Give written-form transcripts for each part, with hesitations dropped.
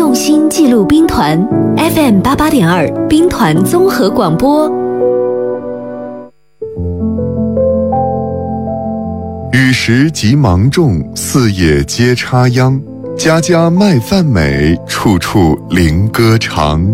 用心记录兵团 FM88.2 兵团综合广播。 雨时急芒种，四野皆插秧。家家麦饭美，处处灵歌长。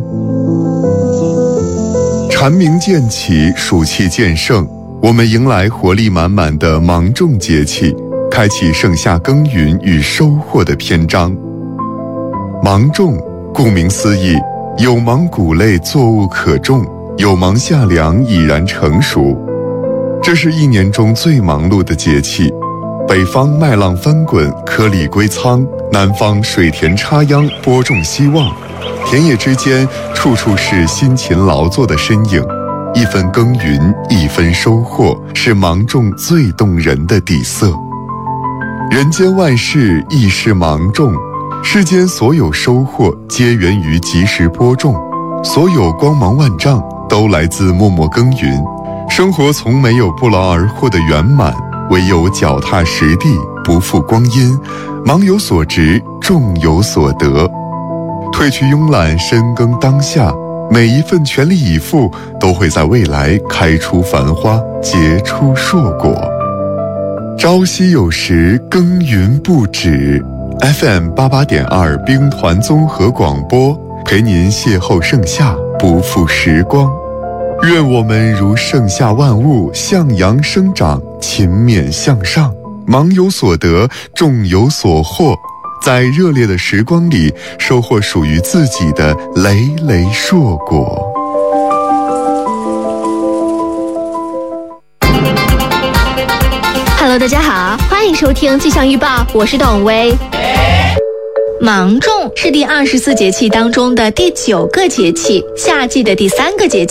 蝉鸣渐起，暑气渐盛，我们迎来活力满满的芒种节气，开启盛夏耕耘与收获的篇章。芒种，顾名思义，有芒谷类作物可种，有芒夏粮已然成熟。这是一年中最忙碌的节气。北方麦浪翻滚，颗粒归仓；南方水田插秧，播种希望。田野之间，处处是辛勤劳作的身影。一分耕耘，一分收获，是芒种最动人的底色。人间万事亦是芒种，世间所有收获皆源于及时播种，所有光芒万丈都来自默默耕耘。生活从没有不劳而获的圆满，唯有脚踏实地，不负光阴。芒有所值，种有所得。褪去慵懒，深耕当下，每一份全力以赴都会在未来开出繁花，结出硕果。朝夕有时，耕耘不止。FM88.2 兵团综合广播，陪您邂逅盛夏，不负时光。愿我们如盛夏万物，向阳生长，勤勉向上，芒有所得，种有所获，在热烈的时光里收获属于自己的累累硕果。 Hello， 大家好，欢迎收听气象预报，我是董薇。芒种是第24节气当中的第9个节气，夏季的第3个节气。